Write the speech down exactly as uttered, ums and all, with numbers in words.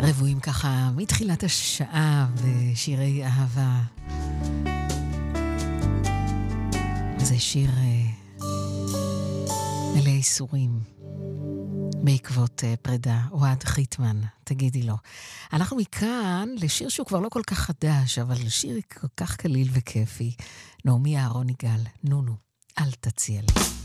רבועים ככה מתחילת השעה ושירי אהבה. זה שיר מלא איסורים בעקבות פרידה. אוהד חיטמן, תגידי לו. אנחנו מכאן לשיר שהוא כבר לא כל כך חדש, אבל שיר כל כך קליל וכיפי. נעמי אהרון יגאל, נונו, אל תציע לי.